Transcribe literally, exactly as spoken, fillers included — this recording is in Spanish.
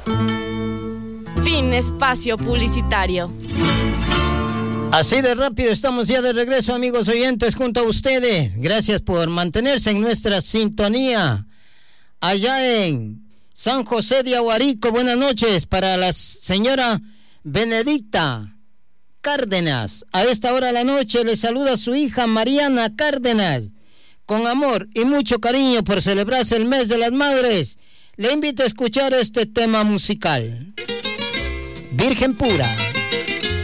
Fin espacio publicitario. Así de rápido estamos ya de regreso, amigos oyentes, junto a ustedes. Gracias por mantenerse en nuestra sintonía. Allá en San José de Aguarico, buenas noches para la señora Benedicta Cárdenas. A esta hora de la noche le saluda a su hija Mariana Cárdenas. Con amor y mucho cariño por celebrarse el mes de las madres, le invito a escuchar este tema musical. Virgen Pura.